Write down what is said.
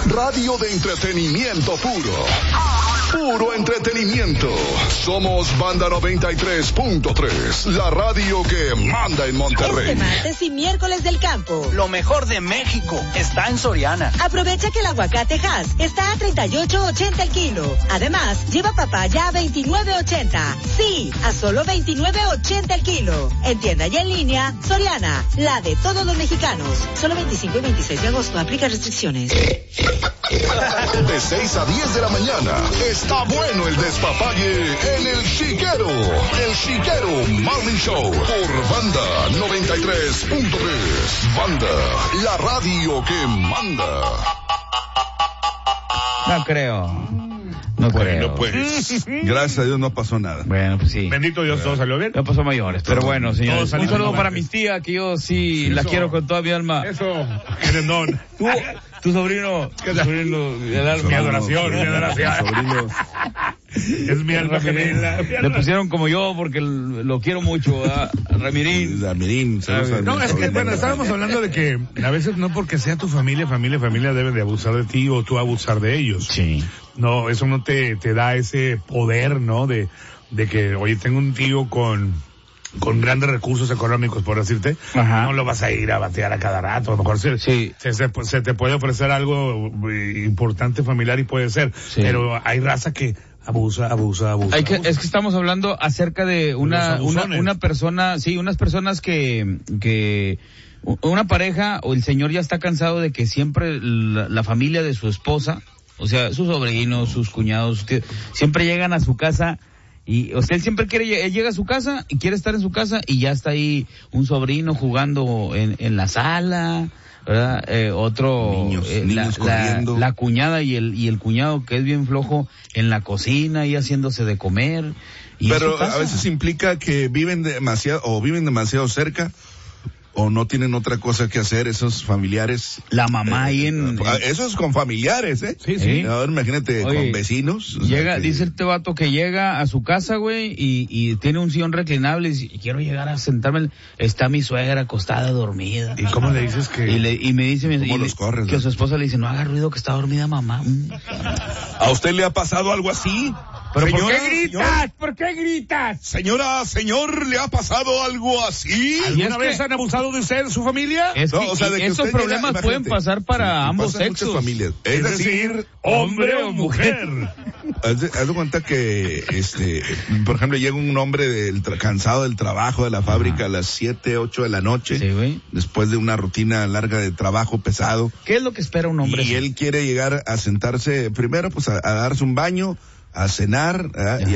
Radio de entretenimiento puro. Puro entretenimiento. Somos Banda 93.3, la radio que manda en Monterrey. Este martes y miércoles del campo. Lo mejor de México está en Soriana. Aprovecha que el aguacate Hass está a $38.80 el kilo. Además, lleva papaya a $29.80. Sí, a solo $29.80 el kilo. En tienda y en línea, Soriana, la de todos los mexicanos. Solo 25 y 26 de agosto. Aplica restricciones. De 6 a 10 de la mañana. Está bueno el despapalle en El Chiquero. El Chiquero Morning Show por Banda 93.3. Banda, la radio que manda. No creo. No creo. Pues, gracias a Dios no pasó nada. Bueno, pues sí. Bendito Dios, todo salió bien. No pasó mayores, pero bueno, señores. Un saludo para mi tía, que yo sí la quiero con toda mi alma. Eso, querendón. Tu sobrino, mi adoración. Sobrino. Es mi alma gemela. Le pusieron como yo porque lo quiero mucho, Ramirín. No, es que, bueno, estábamos hablando de que a veces no porque sea tu familia deben de abusar de ti o tú abusar de ellos. Sí. No, eso no te da ese poder, ¿no? De que, oye, tengo un tío con grandes recursos económicos, por decirte. Ajá. No lo vas a ir a batear a cada rato. A lo mejor se te puede ofrecer algo importante familiar y puede ser. Sí. Pero hay raza que abusa. Es que estamos hablando acerca de una persona, sí, unas personas que una pareja o el señor ya está cansado de que siempre la familia de su esposa, o sea, sus sobrinos, sus cuñados, sus tíos, siempre llegan a su casa. Y, o sea, él siempre él llega a su casa y quiere estar en su casa y ya está ahí un sobrino jugando en la sala, ¿verdad? Otro, niños corriendo. La cuñada y el cuñado que es bien flojo en la cocina y haciéndose de comer. Pero a veces implica que viven demasiado cerca. O no tienen otra cosa que hacer esos familiares. La mamá ahí esos con familiares, ¿eh? Sí. Ahora imagínate, con vecinos. Dice este vato que llega a su casa, güey, y tiene un sillón reclinable y dice, quiero llegar a sentarme. Está mi suegra acostada, dormida. ¿Y cómo le dices que? Y me dice, que su esposa le dice, no haga ruido que está dormida mamá. ¿A usted le ha pasado algo así? ¿Pero señora, por qué gritas? ¿Por qué gritas? Señor, ¿le ha pasado algo así? ¿Alguna vez han abusado de usted, su familia? Esos problemas pueden pasar para ambos sexos. Familias. Es decir, hombre o mujer. Haz de cuenta que, por ejemplo, llega un hombre cansado del trabajo, de la fábrica a las 7, 8 de la noche. Sí, güey. Después de una rutina larga de trabajo pesado. ¿Qué es lo que espera un hombre? Y él quiere llegar a sentarse, primero, pues, a darse un baño, a cenar,